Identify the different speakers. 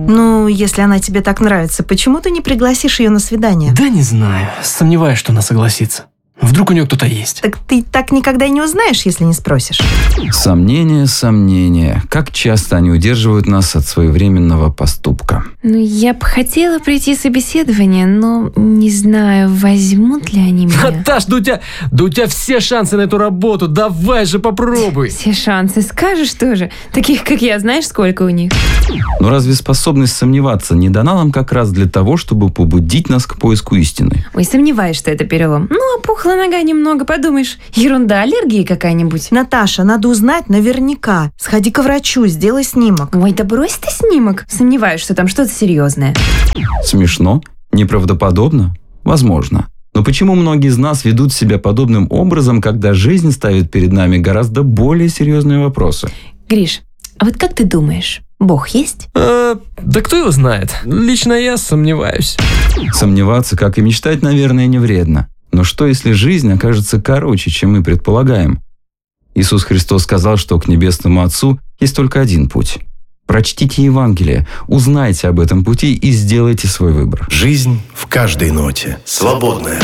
Speaker 1: Ну, если она тебе так нравится, почему ты не пригласишь ее на свидание?
Speaker 2: Да не знаю. Сомневаюсь, что она согласится. Вдруг у нее кто-то есть.
Speaker 1: Так ты так никогда и не узнаешь, если не спросишь.
Speaker 3: Сомнения. Как часто они удерживают нас от своевременного поступка?
Speaker 4: Ну, я бы хотела пройти собеседование, но не знаю, возьмут ли они меня.
Speaker 2: Наташ, да у тебя все шансы на эту работу. Давай же попробуй.
Speaker 4: Все шансы, скажешь тоже. Таких, как я, знаешь, сколько у них?
Speaker 3: Но разве способность сомневаться не дана нам как раз для того, чтобы побудить нас к поиску истины?
Speaker 4: Ой, сомневаюсь, что это перелом. Ну, опухла нога немного, подумаешь. Ерунда, аллергия какая-нибудь.
Speaker 1: Наташа, надо узнать наверняка. Сходи к врачу, сделай снимок.
Speaker 4: Ой, да брось ты снимок. Сомневаюсь, что там что-то серьезное.
Speaker 3: Смешно? Неправдоподобно? Возможно. Но почему многие из нас ведут себя подобным образом, когда жизнь ставит перед нами гораздо более серьезные вопросы?
Speaker 4: Гриш, а вот как ты думаешь, Бог есть?
Speaker 2: Да кто его знает? Лично я сомневаюсь.
Speaker 3: Сомневаться, как и мечтать, наверное, не вредно. Но что, если жизнь окажется короче, чем мы предполагаем? Иисус Христос сказал, что к Небесному Отцу есть только один путь. Прочтите Евангелие, узнайте об этом пути и сделайте свой выбор.
Speaker 5: Жизнь в каждой ноте. Свободная.